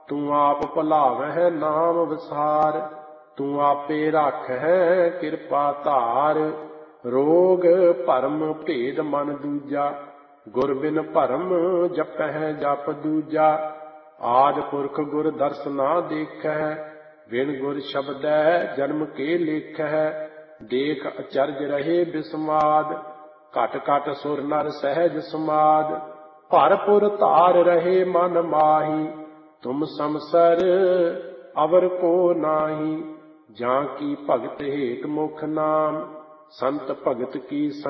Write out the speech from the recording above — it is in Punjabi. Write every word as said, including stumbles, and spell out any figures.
ਤੂੰ ਆਪ ਭੁਲਾਵਹਿ ਨਾਮ ਵਿਸਾਰ। ਤੂੰ ਆਪੇ ਰਾਖਹਿ ਕਿਰਪਾ ਧਾਰ। ਰੋਗ ਭਰਮ ਭੇਦ ਮਨ ਦੂਜਾ, ਗੁਰ ਬਿਨ ਭਰਮ ਜਪਹਿ ਜਪ ਦੂਜਾ। ਆਦਿ ਪੁਰਖ ਗੁਰ ਦਰਸ ਨਾ ਦੇਖਹਿ, ਬਿਨ ਗੁਰ ਸ਼ਬਦੈ ਜਨਮ ਕੇ ਲੇਖਹਿ। ਦੇਖ ਅਚਰਜ ਰਹੇ ਬਿਸਮਾਦ, ਘਟ ਘਟ ਸੁਰ ਨਰ ਸਹਿਜ ਸਮਾਦ। ਭਰਪੁਰ ਧਾਰ ਰਹੇ ਮਨ ਮਾਹੀ, ਤੁਮ ਸੰਸਰ ਅਵਰ ਕੋ ਨਾਹੀ। ਜਾਂ ਕੀ ਭਗਤ ਹੇਤ ਮੁਖ ਨਾਮ, ਸੰਤ ਭਗਤ ਕੀ